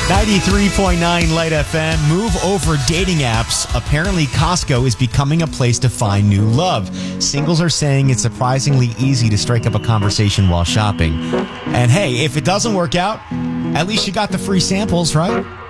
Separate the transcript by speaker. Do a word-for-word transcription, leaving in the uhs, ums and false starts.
Speaker 1: ninety-three point nine Light F M. Move over dating apps. Apparently, Costco is becoming a place to find new love. Singles are saying it's surprisingly easy to strike up a conversation while shopping. And hey, if it doesn't work out, at least you got the free samples, right?